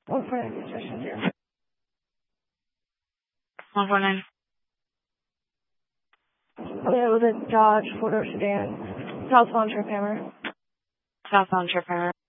149 session here. 149. Yeah, it was a Dodge 4-door sedan. Southbound trip hammer. Southbound trip hammer.